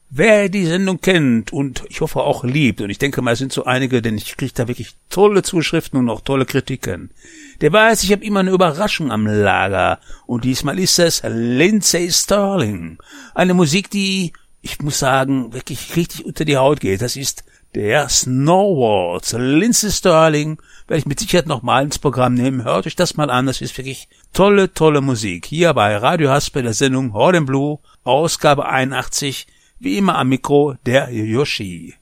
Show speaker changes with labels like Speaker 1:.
Speaker 1: Wer die Sendung kennt und ich hoffe auch liebt, und ich denke mal, es sind so einige, denn ich kriege da wirklich tolle Zuschriften und auch tolle Kritiken, der weiß, ich habe immer eine Überraschung am Lager. Und diesmal ist es Lindsey Stirling. Eine Musik, die, ich muss sagen, wirklich richtig unter die Haut geht. Das ist der Snow Waltz. Lindsey Stirling werde ich mit Sicherheit noch mal ins Programm nehmen. Hört euch das mal an. Das ist wirklich tolle, tolle Musik. Hier bei Radio Haspe, der Sendung Horde Blue, Ausgabe 81. Wie immer am Mikro, der Yoshi.